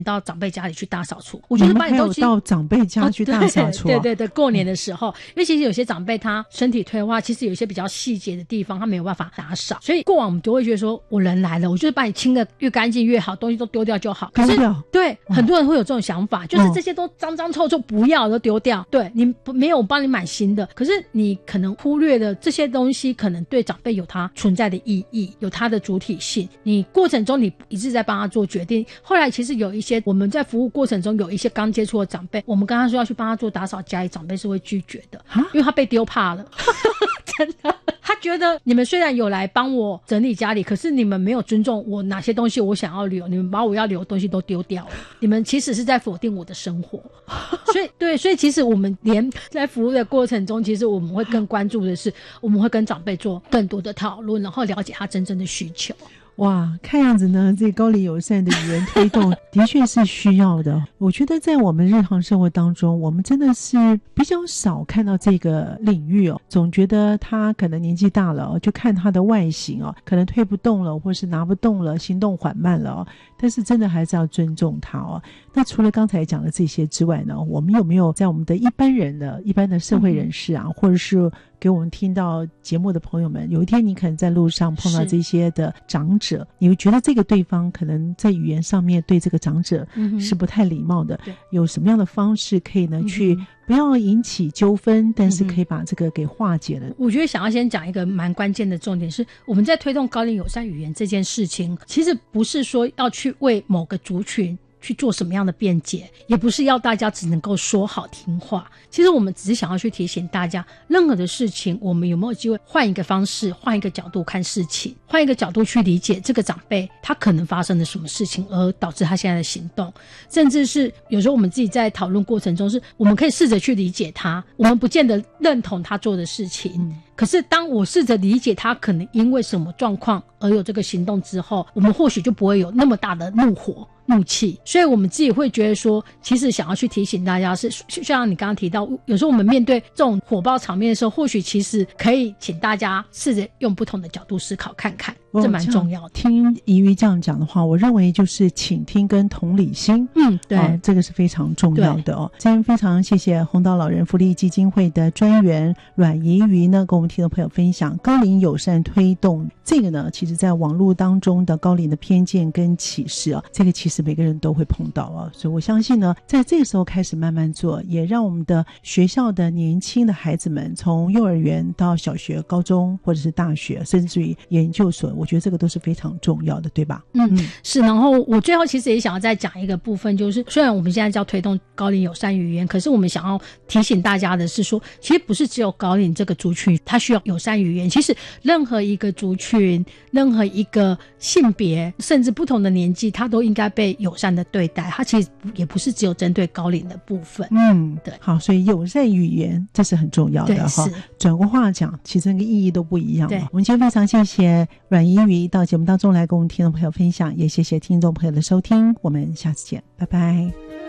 到长辈家里去大扫除。我觉得把你都还有到长辈家去大扫除、 对对对，过年的时候，因为其实有些长辈他身体退化，其实有一些比较细节的地方他没有办法打扫，所以过往我们就会觉得说，我人来了，我就是把你清的越干净越好，东西都丢掉就好。可是对很多人会有这种想法，就是这些都脏脏臭臭不要都丢掉，对你没有帮你买新的，可是你可能忽略了这些东西可能对长辈有它存在的意义，有它的主体性，你过程中你一直在帮他做决定。后来其实有一些我们在服务过程中有一些刚接触的长辈，我们跟他说要去帮他做打扫家里，长辈是会拒绝的，因为他被丢怕了真的，他觉得你们虽然有来帮我整理家里，可是你们没有尊重我哪些东西我想要留，你们把我要留的东西都丢掉了，你们其实是在否定我的生活所以其实我们连在服务的过程中，其实我们会更关注的是，我们会跟长辈做更多的讨论，然后了解他真正的需求。 哇，看样子呢，这个高龄友善的语言推动的确是需要的。我觉得在我们日常生活当中，我们真的是比较少看到这个领域哦。总觉得他可能年纪大了就看他的外形哦，可能推不动了，或是拿不动了，行动缓慢了但是真的还是要尊重他那除了刚才讲的这些之外呢，我们有没有在我们的一般的社会人士或者是给我们听到节目的朋友们，有一天你可能在路上碰到这些的长者，你会觉得这个对方可能在语言上面对这个长者是不太礼貌的，有什么样的方式可以呢去不要引起纠纷，但是可以把这个给化解了。 我觉得想要先讲一个蛮关键的重点是，我们在推动高龄友善语言这件事情，其实不是说要去为某个族群去做什么样的辩解，也不是要大家只能够说好听话，其实我们只是想要去提醒大家，任何的事情我们有没有机会换一个方式，换一个角度看事情，换一个角度去理解这个长辈他可能发生了什么事情而导致他现在的行动，甚至是有时候我们自己在讨论过程中，是我们可以试着去理解他，我们不见得认同他做的事情可是当我试着理解他可能因为什么状况而有这个行动之后，我们或许就不会有那么大的怒气，所以我们自己会觉得说，其实想要去提醒大家是，就像你刚刚提到，有时候我们面对这种火爆场面的时候，或许其实可以请大家试着用不同的角度思考看看，这蛮重要的。 听怡瑜这样讲的话，我认为就是倾听跟同理心，对这个是非常重要的今天非常谢谢红岛老人福利基金会的专员阮怡瑜呢，跟我们听众朋友分享高龄友善推动这个呢，其实在网络当中的高龄的偏见跟歧视这个其实每个人都会碰到所以我相信呢，在这个时候开始慢慢做，也让我们的学校的年轻的孩子们，从幼儿园到小学、高中或者是大学，甚至于研究所，我觉得这个都是非常重要的，对吧？ 是。然后我最后其实也想要再讲一个部分，就是虽然我们现在叫推动高龄友善语言，可是我们想要提醒大家的是说，其实不是只有高龄这个族群它需要友善语言，其实任何一个族群、任何一个性别，甚至不同的年纪，它都应该被友善的对待，它其实也不是只有针对高龄的部分。对， 好，所以友善语言这是很重要的转过话讲，其实那个意义都不一样我们今天非常谢谢阮怡瑜到节目当中来跟我们听众朋友分享，也谢谢听众朋友的收听，我们下次见，拜拜。